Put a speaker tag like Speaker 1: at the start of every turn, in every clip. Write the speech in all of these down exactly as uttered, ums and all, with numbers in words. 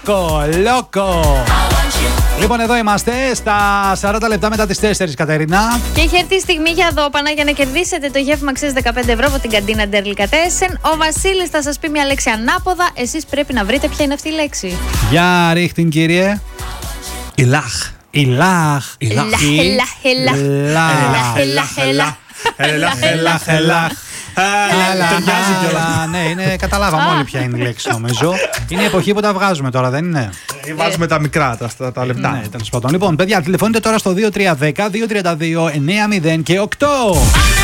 Speaker 1: Λόκο, λόκο. Λοιπόν, εδώ είμαστε στα σαράντα λεπτά μετά τις τέσσερις, Κατερίνα.
Speaker 2: Και έχει έρθει η στιγμή για δώπανα για να κερδίσετε το γεύμα αξίας δεκαπέντε ευρώ από την καντίνα Ντέρλικατέσεν. Ο Βασίλης θα σας πει μια λέξη ανάποδα. Εσείς πρέπει να βρείτε ποια είναι αυτή η λέξη.
Speaker 1: Για ρίχτην, κύριε.
Speaker 3: Ηλάχ.
Speaker 1: Ηλάχ.
Speaker 2: Ελάχ, ελάχ, ελάχ. Ελάχ, ελάχ.
Speaker 3: Ελάχ, ελάχ, ελάχ. Ταιριάζει κιόλας.
Speaker 1: Ναι, είναι, καταλάβαμε όλοι ποια είναι η λέξη, νομίζω. Είναι η εποχή που τα βγάζουμε τώρα, δεν είναι?
Speaker 3: Βάζουμε τα μικρά, τα, τα λεπτά.
Speaker 1: Ναι, τέλος πάντων. Λοιπόν, παιδιά, τηλεφωνείτε τώρα στο δύο τρία ένα μηδέν δύο τρία δύο εννιά μηδέν και οκτώ.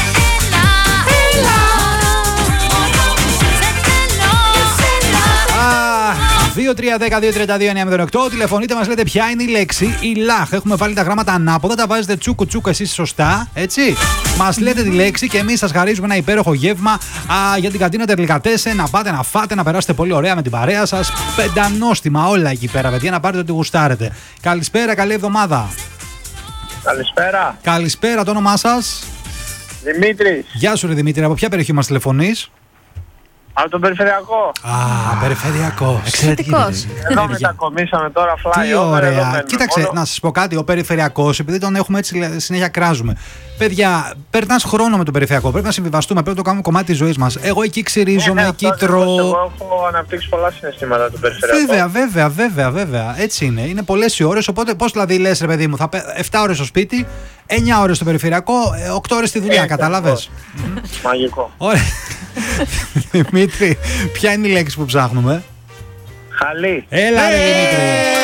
Speaker 1: δύο τρία ένα μηδέν δύο τρία δύο εννιά μηδέν οκτώ. Τηλεφωνείτε, μας λέτε ποια είναι η λέξη. Ηλάχ. Έχουμε βάλει τα γράμματα ανάποδα, τα βάζετε τσούκου τσούκου εσείς σωστά, έτσι. Μας λέτε τη λέξη και εμείς σας χαρίζουμε ένα υπέροχο γεύμα α, για την καντίνα Ντέρλικατέσεν. Να πάτε να φάτε, να περάσετε πολύ ωραία με την παρέα σας. Πεντανόστιμα όλα εκεί πέρα, παιδιά, να πάρετε ό,τι γουστάρετε. Καλησπέρα, καλή εβδομάδα.
Speaker 4: Καλησπέρα.
Speaker 1: Καλησπέρα, το όνομά σας?
Speaker 4: Δημήτρης.
Speaker 1: Γεια σου, ρε Δημήτρη, από ποια περιοχή μας τηλεφωνείς?
Speaker 4: Από τον Περιφερειακό.
Speaker 1: Α, περιφερειακό.
Speaker 2: Εξαιρετικός.
Speaker 4: Εδώ μετακομίσαμε τώρα, fly
Speaker 1: Τι
Speaker 4: over, εδώ
Speaker 1: ωραία.
Speaker 4: μένουμε.
Speaker 1: Κοίταξε,
Speaker 4: Μόνο-
Speaker 1: να σας πω κάτι. Ο περιφερειακός, επειδή τον έχουμε έτσι συνέχεια κράζουμε. Παιδιά, περνάς χρόνο με τον περιφερειακό. Πρέπει να συμβιβαστούμε. Πρέπει να το κάνουμε κομμάτι της ζωής μας. Εγώ εκεί ξυρίζομαι,
Speaker 4: Ναι,
Speaker 1: εκεί
Speaker 4: αυτό
Speaker 1: τρώω.
Speaker 4: ακριβώς. Εγώ έχω αναπτύξει πολλά συναισθήματα του Περιφερειακού.
Speaker 1: Βέβαια, βέβαια, βέβαια, βέβαια. Έτσι είναι. Είναι πολλές οι ώρες. Οπότε, πώς δηλαδή λες, ρε παιδί μου, θα πέ- επτά ώρες στο σπίτι, εννιά ώρες στο περιφερειακό, ε, οκτώ ώρες στη δουλειά.
Speaker 4: Έτσι,
Speaker 1: Κατάλαβες.
Speaker 4: Μαγικό.
Speaker 1: Ωραία. Δημήτρη, ποια είναι η λέξη που ψάχνουμε?
Speaker 4: Χαλί.
Speaker 1: Έλα, ρε Δημήτρη.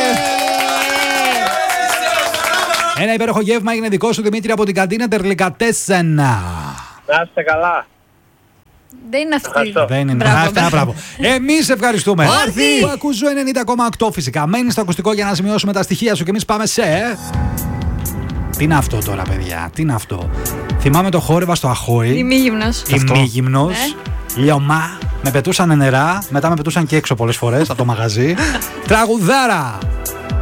Speaker 1: Ένα υπέροχο γεύμα έγινε δικό σου, Δημήτρη, από την καντίνα Ντέρλικατέσεν.
Speaker 4: Να είστε καλά.
Speaker 2: Δεν είναι αυτή.
Speaker 4: Ευχαριστώ.
Speaker 1: Δεν είναι.
Speaker 2: Μπράβο,
Speaker 1: Αυτά, μπράβο. Εμείς ευχαριστούμε.
Speaker 2: Όρθι!
Speaker 1: Που ακούς ενενήντα κόμμα οκτώ φυσικά. Μένεις στο ακουστικό για να σημειώσουμε τα στοιχεία σου και εμείς πάμε σε. Τι είναι αυτό τώρα, παιδιά, τι είναι αυτό? Θυμάμαι το χόρευα στο Αχόη.
Speaker 2: Ημίγυμνος.
Speaker 1: Ημίγυμνος.
Speaker 2: Ε.
Speaker 1: Λιωμά. Με πετούσαν νερά. Μετά με πετούσαν και έξω πολλές φορές από το μαγαζί. Τραγουδάρα.